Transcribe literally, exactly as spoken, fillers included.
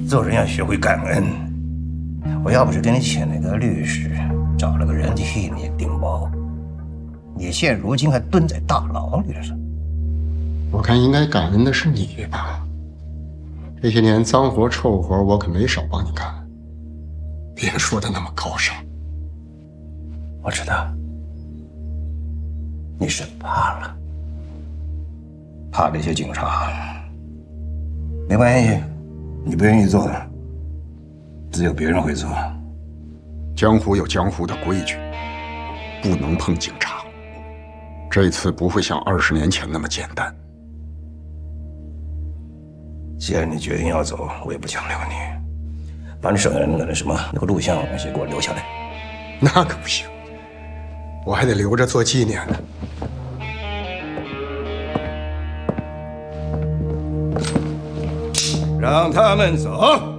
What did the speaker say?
做人要学会感恩。我要不是给你请了个律师，找了个人替你顶包，你现如今还蹲在大牢里了。 我看应该感恩的是你吧？这些年脏活臭活我可没少帮你干，别说的那么高尚。 我知道，你是怕了，怕这些警察。没关系，你不愿意做的，只有别人会做。 江湖有江湖的规矩，不能碰警察。这次不会像二十年前那么简单。 既然你决定要走，我也不强留你。把你手上的那什么那个录像那些给我留下来。 那可不行，我还得留着做纪念呢。 让他们走。